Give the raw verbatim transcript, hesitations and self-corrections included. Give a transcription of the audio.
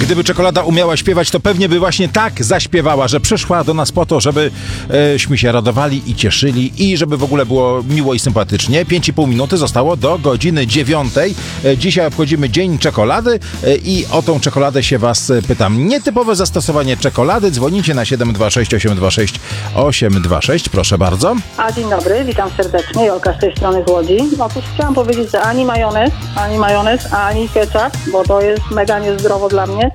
Gdyby czekolada umiała śpiewać, to pewnie by właśnie tak zaśpiewała, że przyszła do nas po to, żebyśmy się radowali i cieszyli i żeby w ogóle było miło i sympatycznie. Pięć i pół minuty zostało do godziny dziewiątej. Dzisiaj obchodzimy Dzień Czekolady i o tą czekoladę się was pytam. Nietypowe zastosowanie czekolady. Dzwonicie na siedem dwa sześć osiem dwa sześć osiem dwa sześć. Proszę bardzo. A dzień dobry, witam serdecznie. Jolka z tej strony z Łodzi. Otóż chciałam powiedzieć, że ani majonez, ani majonez, ani ketchup, bo to jest mega niezdrowo dla mnie.